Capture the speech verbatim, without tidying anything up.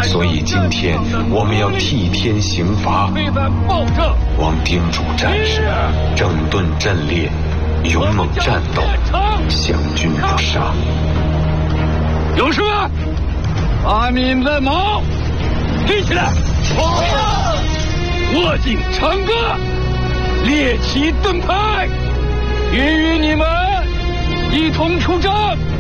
所以今天我们要替天行罚，望叮嘱战士整顿阵列，勇猛战斗，降军不杀。 勇士们，把你们的矛立起来，握紧长戈，列起盾牌，愿与你们一同出征。